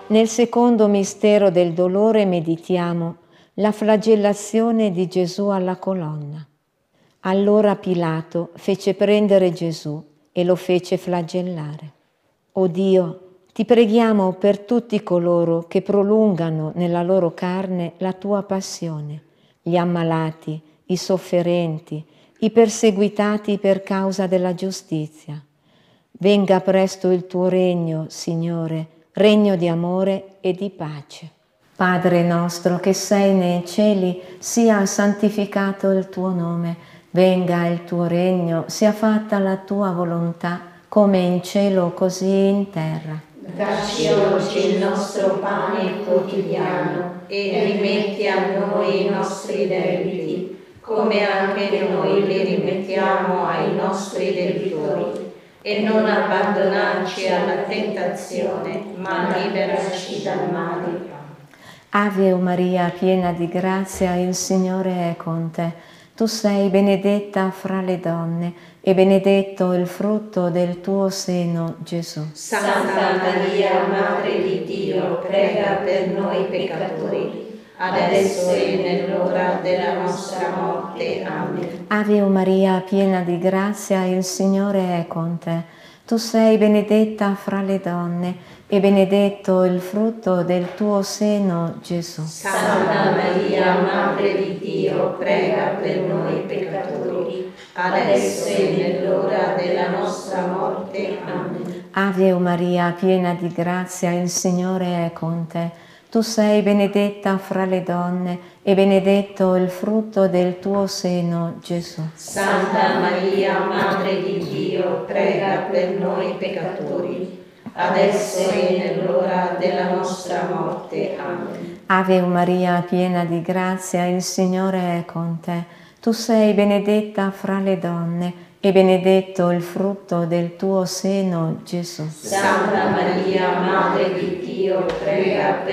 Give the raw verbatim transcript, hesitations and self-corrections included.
Nel secondo mistero del dolore meditiamo la flagellazione di Gesù alla colonna. Allora Pilato fece prendere Gesù e lo fece flagellare. O Dio, ti preghiamo per tutti coloro che prolungano nella loro carne la tua passione, gli ammalati, i sofferenti, i perseguitati per causa della giustizia. Venga presto il tuo regno, Signore, regno di amore e di pace. Padre nostro che sei nei cieli, sia santificato il tuo nome, venga il tuo regno, sia fatta la tua volontà, come in cielo così in terra. Dacci oggi il nostro pane quotidiano e rimetti a noi i nostri debiti, come anche noi li rimettiamo ai nostri debitori. E non abbandonarci alla tentazione, ma liberaci dal male. Ave Maria, piena di grazia, il Signore è con te. Tu sei benedetta fra le donne e benedetto il frutto del tuo seno, Gesù. Santa Maria, Madre di Dio, prega per noi peccatori, adesso e nell'ora della nostra morte. Amen. Ave Maria, piena di grazia, il Signore è con te. Tu sei benedetta fra le donne e benedetto il frutto del tuo seno, Gesù. Santa Maria, Madre di Dio, prega per noi peccatori, adesso e nell'ora della nostra morte. Amen. Ave Maria, piena di grazia, il Signore è con te. Tu sei benedetta fra le donne e benedetto il frutto del tuo seno, Gesù. Santa Maria, Madre di Dio, prega per noi peccatori, adesso e nell'ora della nostra morte. Amen. Ave Maria, piena di grazia, il Signore è con te. Tu sei benedetta fra le donne e benedetto il frutto del tuo seno, Gesù. Santa Maria, Madre di Dio, prega per